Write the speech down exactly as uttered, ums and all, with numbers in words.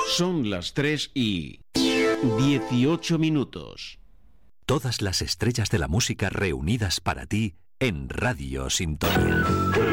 Son las tres y dieciocho minutos. Todas las estrellas de la música reunidas para ti en Radio Sintonía.